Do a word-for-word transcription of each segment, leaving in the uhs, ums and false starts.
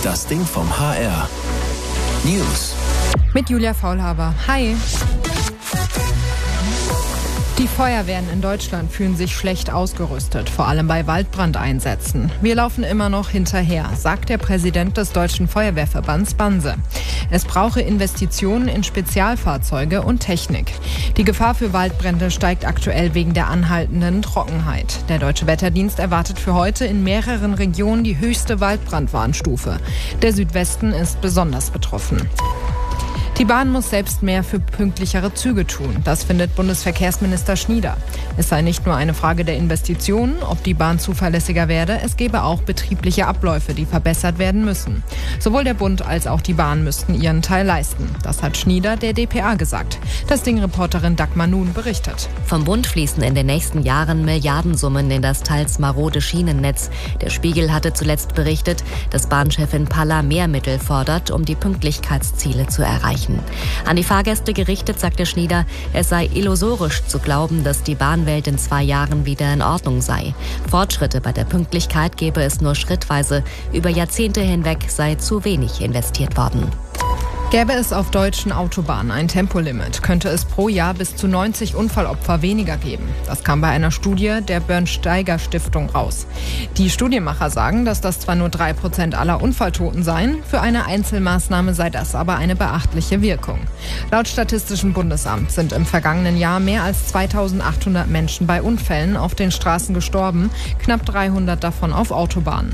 Das Ding vom H R. News. Mit Julia Faulhaber. Hi. Die Feuerwehren in Deutschland fühlen sich schlecht ausgerüstet, vor allem bei Waldbrandeinsätzen. Wir laufen immer noch hinterher, sagt der Präsident des Deutschen Feuerwehrverbands Banse. Es brauche Investitionen in Spezialfahrzeuge und Technik. Die Gefahr für Waldbrände steigt aktuell wegen der anhaltenden Trockenheit. Der Deutsche Wetterdienst erwartet für heute in mehreren Regionen die höchste Waldbrandwarnstufe. Der Südwesten ist besonders betroffen. Die Bahn muss selbst mehr für pünktlichere Züge tun. Das findet Bundesverkehrsminister Schnieder. Es sei nicht nur eine Frage der Investitionen, ob die Bahn zuverlässiger werde, es gebe auch betriebliche Abläufe, die verbessert werden müssen. Sowohl der Bund als auch die Bahn müssten ihren Teil leisten. Das hat Schnieder der D P A gesagt. Das Ding-Reporterin Dagmar Nun berichtet. Vom Bund fließen in den nächsten Jahren Milliardensummen in das teils marode Schienennetz. Der Spiegel hatte zuletzt berichtet, dass Bahnchefin Palla mehr Mittel fordert, um die Pünktlichkeitsziele zu erreichen. An die Fahrgäste gerichtet, sagte Schnieder, es sei illusorisch zu glauben, dass die Bahnwelt in zwei Jahren wieder in Ordnung sei. Fortschritte bei der Pünktlichkeit gebe es nur schrittweise. Über Jahrzehnte hinweg sei zu wenig investiert worden. Gäbe es auf deutschen Autobahnen ein Tempolimit, könnte es pro Jahr bis zu neunzig Unfallopfer weniger geben. Das kam bei einer Studie der Bernsteiger-Stiftung raus. Die Studienmacher sagen, dass das zwar nur drei Prozent aller Unfalltoten seien, für eine Einzelmaßnahme sei das aber eine beachtliche Wirkung. Laut Statistischem Bundesamt sind im vergangenen Jahr mehr als zweitausendachthundert Menschen bei Unfällen auf den Straßen gestorben, knapp dreihundert davon auf Autobahnen.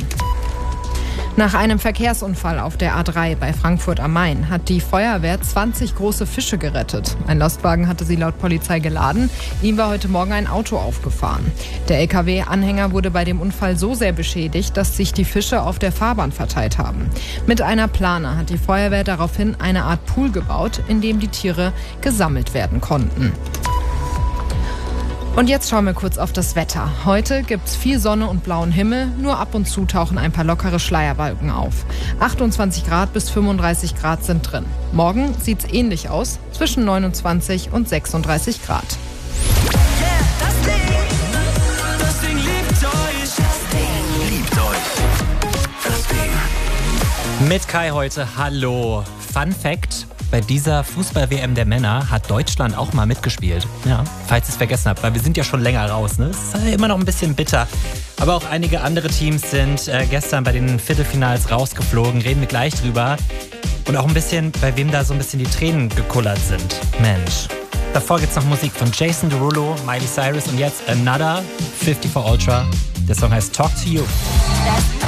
Nach einem Verkehrsunfall auf der A drei bei Frankfurt am Main hat die Feuerwehr zwanzig große Fische gerettet. Ein Lastwagen hatte sie laut Polizei geladen. Ihm war heute Morgen ein Auto aufgefahren. Der L K W-Anhänger wurde bei dem Unfall so sehr beschädigt, dass sich die Fische auf der Fahrbahn verteilt haben. Mit einer Plane hat die Feuerwehr daraufhin eine Art Pool gebaut, in dem die Tiere gesammelt werden konnten. Und jetzt schauen wir kurz auf das Wetter. Heute gibt's viel Sonne und blauen Himmel, nur ab und zu tauchen ein paar lockere Schleierwolken auf. achtundzwanzig Grad bis fünfunddreißig Grad sind drin. Morgen sieht's ähnlich aus, zwischen neunundzwanzig und sechsunddreißig Grad. Yeah, das Ding, das Ding liebt euch. Das Ding Liebt euch. Das Ding. Mit Kai heute, hallo. Fun Fact: Bei dieser Fußball-W M der Männer hat Deutschland auch mal mitgespielt. Ja, falls ihr es vergessen habt, weil wir sind ja schon länger raus. Ne? Es ist immer noch ein bisschen bitter. Aber auch einige andere Teams sind äh, gestern bei den Viertelfinals rausgeflogen. Reden wir gleich drüber. Und auch ein bisschen, bei wem da so ein bisschen die Tränen gekullert sind. Mensch. Davor gibt's noch Musik von Jason Derulo, Miley Cyrus und jetzt Another fifty-four Ultra. Der Song heißt Talk to You.